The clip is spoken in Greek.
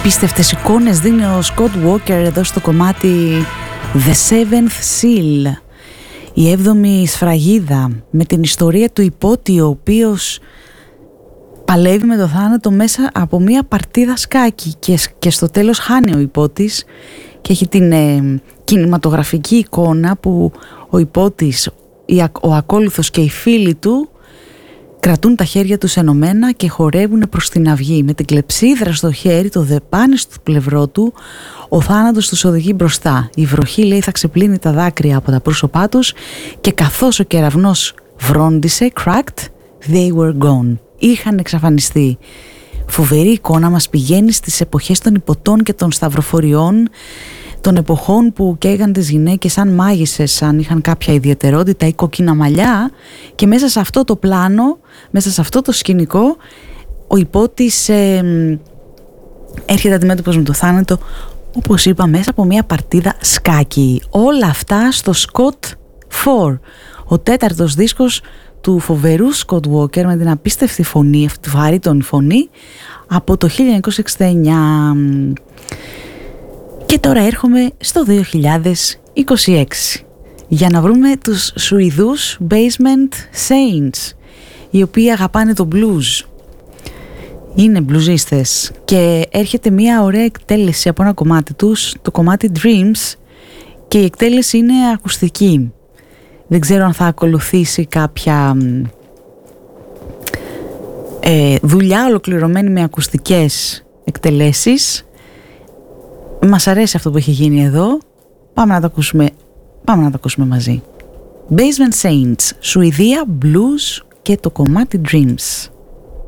Απίστευτες εικόνες δίνει ο Σκοτ Walker εδώ στο κομμάτι The Seventh Seal, η έβδομη σφραγίδα, με την ιστορία του υπότη ο οποίος παλεύει με το θάνατο μέσα από μια παρτίδα σκάκι και στο τέλος χάνει ο υπότης και έχει την κινηματογραφική εικόνα που ο υπότης, ο ακόλουθος και οι φίλοι του κρατούν τα χέρια τους ενωμένα και χορεύουν προς την αυγή. Με την κλεψίδρα στο χέρι, το δεπάνι στο πλευρό του, ο θάνατος τους οδηγεί μπροστά. Η βροχή, λέει, θα ξεπλύνει τα δάκρυα από τα πρόσωπά τους και καθώς ο κεραυνός βρόντισε, cracked, they were gone. Είχαν εξαφανιστεί. Φοβερή εικόνα, μας πηγαίνει στις εποχές των υποτών και των σταυροφοριών, των εποχών που καίγαν τις γυναίκες σαν μάγισσες, σαν είχαν κάποια ιδιαιτερότητα ή κοκκίνα μαλλιά, και μέσα σε αυτό το πλάνο, μέσα σε αυτό το σκηνικό, ο υπότης έρχεται αντιμέτωπος με το θάνατο, όπως είπα, μέσα από μια παρτίδα σκάκι. Όλα αυτά στο Scott 4, ο τέταρτος δίσκος του φοβερού Scott Walker, με την απίστευτη φωνή, αυτή τη βαρύτονη φωνή, από το 1969. Και τώρα έρχομαι στο 2026 για να βρούμε τους Σουηδούς Basement Saints, οι οποίοι αγαπάνε το blues. Είναι μπλουζίστες και έρχεται μια ωραία εκτέλεση από ένα κομμάτι τους, το κομμάτι Dreams, και η εκτέλεση είναι ακουστική. Δεν ξέρω αν θα ακολουθήσει κάποια δουλειά ολοκληρωμένη με ακουστικές εκτελέσεις. Μας αρέσει αυτό που έχει γίνει εδώ. Πάμε να το ακούσουμε μαζί. Basement Saints, Σουηδία, blues και το κομμάτι Dreams.